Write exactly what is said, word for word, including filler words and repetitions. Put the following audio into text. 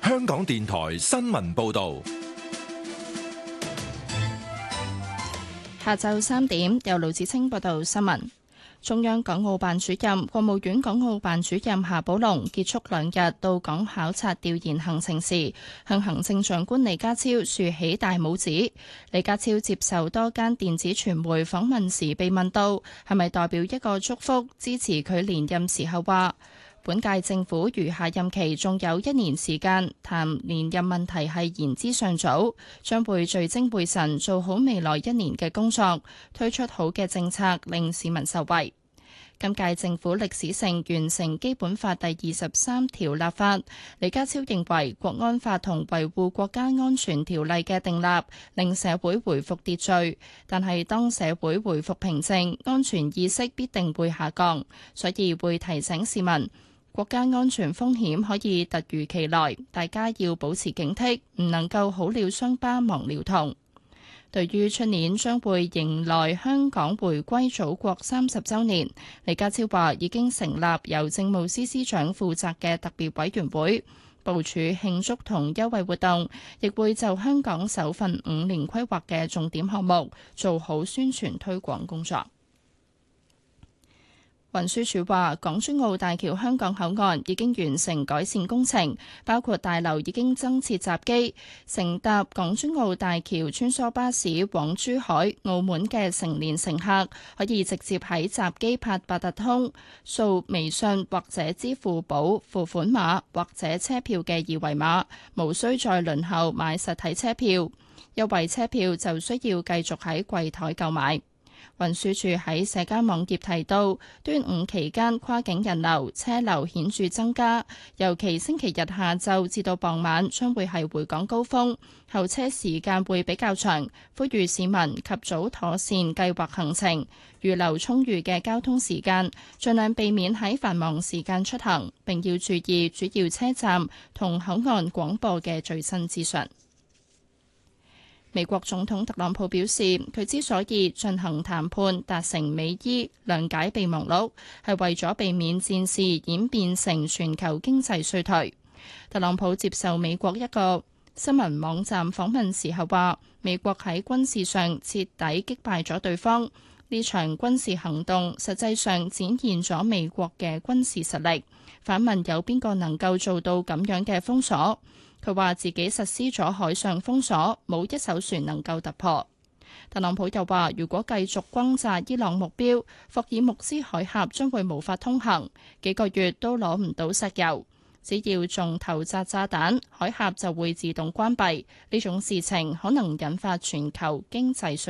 香港電台新聞報道。 下晝三點，由盧子清報道新聞。中央港澳辦主任、國務院港澳辦主任夏寶龍結束兩日到港考察調研行程時，向行政長官李家超豎起大拇指。李家超接受多間電子傳媒訪問時被問到係咪代表一個祝福支持佢連任時候話，本屆政府餘下任期仲有一年時間，談連任問題係言之尚早，將會聚精會神做好未來一年嘅工作，推出好嘅政策令市民受惠。今屆政府歷史性完成基本法第二十三條立法，李家超認為國安法同維護國家安全條例嘅訂立令社會回復秩序，但係當社會回復平靜，安全意識必定會下降，所以會提醒市民，國家安全風險可以突如其來，大家要保持警惕，唔能夠好了傷疤忘了痛。對於出年將會迎來香港回歸祖國三十週年，李家超話已經成立由政務司司長負責嘅特別委員會，部署慶祝同優惠活動，亦會就香港首份五年規劃嘅重點項目做好宣傳推廣工作。運輸署話，港珠澳大橋香港口岸已經完成改善工程，包括大樓已經增設閘機，乘搭港珠澳大橋穿梭巴士往珠海、澳門嘅成年乘客可以直接喺閘機拍八達通、掃微信或者支付寶付款碼或者車票嘅二維碼，無需再輪候買實體車票。優惠車票就需要繼續喺櫃台購買。運輸署喺社交網頁提到，端午期間跨境人流車流顯著增加，尤其星期日下晝至到傍晚將會係回港高峰，候車時間會比較長，呼籲市民及早妥善計劃行程，預留充裕嘅交通時間，盡量避免喺繁忙時間出行，並要注意主要車站同口岸廣播嘅最新資訊。美國總統特朗普表示，佢之所以進行談判達成美伊諒解備忘錄，係為咗避免戰事演變成全球經濟衰退。特朗普接受美國一個新聞網站訪問時候話，美國喺軍事上徹底擊敗咗對方，呢場軍事行動實際上展現咗美國嘅軍事實力。反問有邊個能夠做到咁樣嘅封鎖？佢話自己實施咗海上封鎖，冇一艘船能夠突破。特朗普又話，如果繼續轟炸伊朗目標，霍爾木茲海峽將會無法通行，幾個月都攞唔到石油。只要仲投擲炸彈，海峽就會自動關閉。呢種事情可能引發全球經濟衰退。